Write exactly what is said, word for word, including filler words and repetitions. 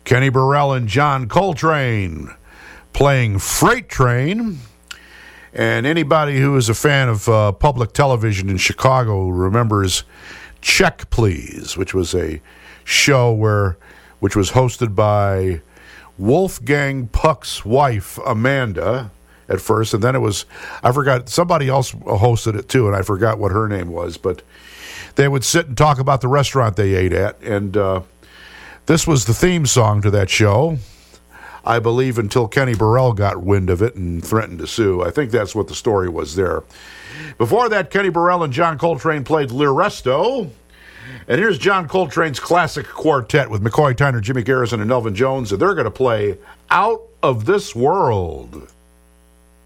Kenny Burrell and John Coltrane playing Freight Train. And anybody who is a fan of uh, public television in Chicago remembers Check Please, which was a show where, which was hosted by Wolfgang Puck's wife, Amanda, at first. And then it was, I forgot, somebody else hosted it too, and I forgot what her name was. But they would sit and talk about the restaurant they ate at. And uh, this was the theme song to that show, I believe, until Kenny Burrell got wind of it and threatened to sue. I think that's what the story was there. Before that, Kenny Burrell and John Coltrane played L'Arresto. And here's John Coltrane's classic quartet with McCoy Tyner, Jimmy Garrison, and Elvin Jones. And they're going to play Out of This World.